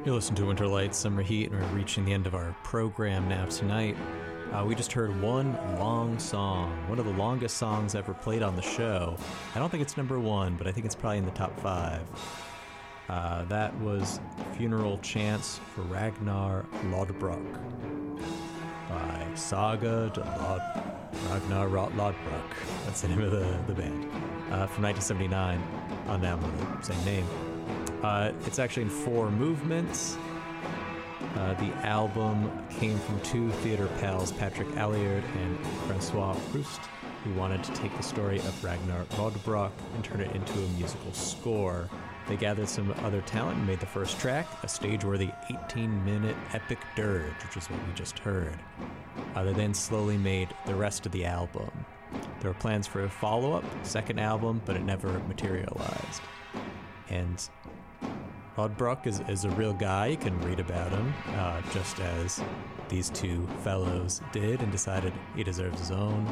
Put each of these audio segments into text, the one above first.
You listen to Winter Lights, Summer Heat, and we're reaching the end of our program now tonight. We just heard one long song, one of the longest songs ever played on the show. I don't think it's number one, but I think it's probably in the top 5. That was Funeral Chants for Ragnar Lodbrok by Saga de Ragnar Lodbrok. That's the name of the band. From 1979 on the album with the same name. It's actually in 4 movements. The album came from 2 theater pals, Patrick Alliard and Francois Proust, who wanted to take the story of Ragnar Lodbrok and turn it into a musical score. They gathered some other talent and made the first track, a stage-worthy 18-minute epic dirge, which is what we just heard. They then slowly made the rest of the album. There were plans for a follow-up, second album, but it never materialized. And Lodbrok is a real guy. You can read about him, just as these 2 fellows did, and decided he deserves his own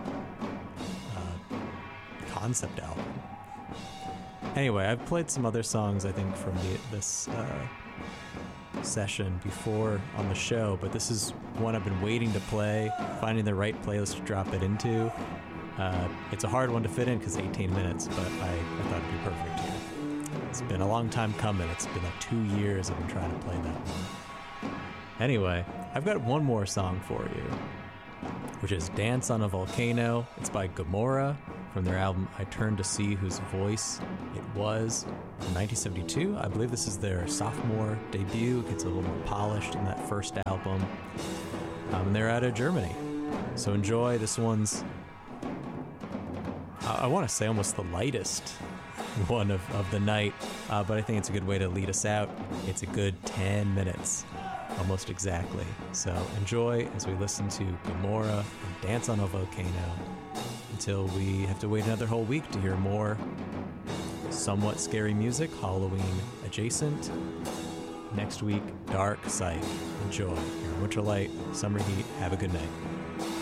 concept album. Anyway, I've played some other songs, I think, from this session before on the show, but this is one I've been waiting to play, finding the right playlist to drop it into. It's a hard one to fit in because 18 minutes, but I thought it'd be perfect here. It's been a long time coming. It's been like 2 years I've been trying to play that one. Anyway, I've got one more song for you, which is Dance on a Volcano. It's by Gomorrah from their album I Turned to See Whose Voice It Was from 1972. I believe this is their sophomore debut. It gets a little more polished than that first album. And they're out of Germany. So enjoy. This one's, I want to say, almost the lightest one of the night, but I think it's a good way to lead us out. It's a good 10 minutes, almost exactly. So enjoy as we listen to Gomorrah and Dance on a Volcano until we have to wait another whole week to hear more somewhat scary music, Halloween adjacent. Next week, Dark Side. Enjoy. You're Winter Light, Summer Heat. Have a good night.